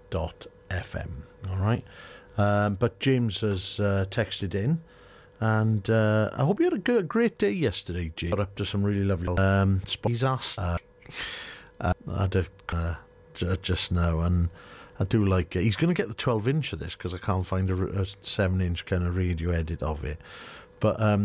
All right. But James has texted in, and I hope you had a great day yesterday, James. Got up to some really lovely he's asked. I had just now, and I do like it. He's going to get the 12-inch of this because I can't find a 7-inch kind of radio edit of it. But